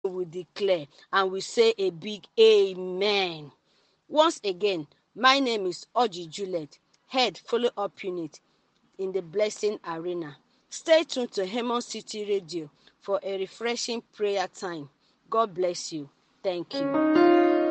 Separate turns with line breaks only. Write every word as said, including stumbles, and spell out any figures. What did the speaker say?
we declare and we say a big amen. Once again, my name is Oji Juliet, head follow-up unit in the Blessing Arena. Stay tuned to Hemon City Radio for a refreshing prayer time. God bless you. Thank you.